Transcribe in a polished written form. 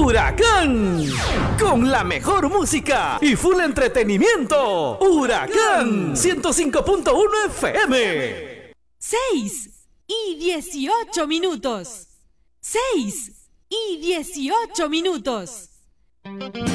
Huracán, con la mejor música y full entretenimiento. Huracán 105.1 FM. 6:18. 6:18.